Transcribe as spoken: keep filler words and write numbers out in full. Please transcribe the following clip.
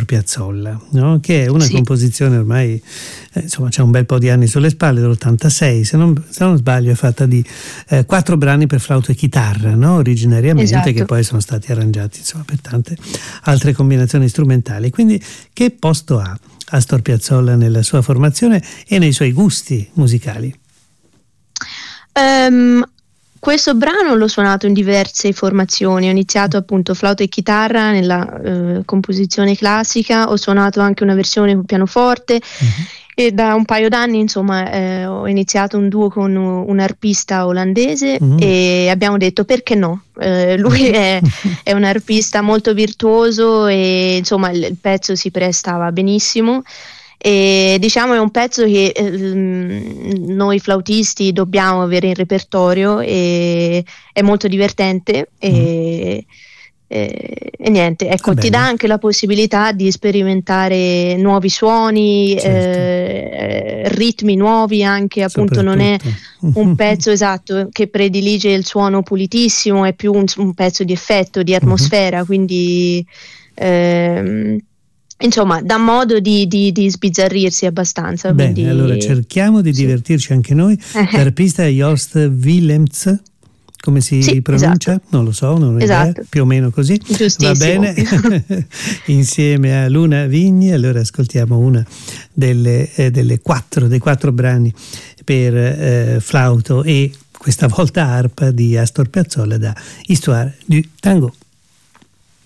Piazzolla, no? Che è una Sì. composizione ormai, eh, insomma, c'è un bel po' di anni sulle spalle, dell'ottantasei, se non, se non sbaglio è fatta di eh, quattro brani per flauto e chitarra, no? Originariamente, Esatto. che poi sono stati arrangiati, insomma, per tante altre combinazioni strumentali. Quindi che posto ha Astor Piazzolla nella sua formazione e nei suoi gusti musicali? Um, questo brano l'ho suonato in diverse formazioni. Ho iniziato appunto flauto e chitarra nella eh, composizione classica, ho suonato anche una versione con pianoforte. Uh-huh. E da un paio d'anni, insomma, eh, ho iniziato un duo con un arpista olandese, uh-huh. e abbiamo detto perché no. Eh, lui è, è un arpista molto virtuoso e insomma il, il pezzo si prestava benissimo. E diciamo è un pezzo che eh, noi flautisti dobbiamo avere in repertorio, e è molto divertente e, mm. e, e niente, ecco, ti dà anche la possibilità di sperimentare nuovi suoni, certo. eh, ritmi nuovi anche, appunto non è un pezzo esatto che predilige il suono pulitissimo, è più un, un pezzo di effetto, di atmosfera, mm-hmm. quindi ehm, insomma, dà modo di, di, di sbizzarrirsi abbastanza. Bene, quindi... allora cerchiamo di sì. divertirci anche noi. L'arpista è Joost Willems, come si sì, pronuncia? Esatto. Non lo so, non ho esatto. idea, più o meno così. Va bene. Insieme a Luna Vigni, allora ascoltiamo una delle, eh, delle quattro, dei quattro brani per eh, flauto e questa volta arpa di Astor Piazzolla da Histoire du Tango.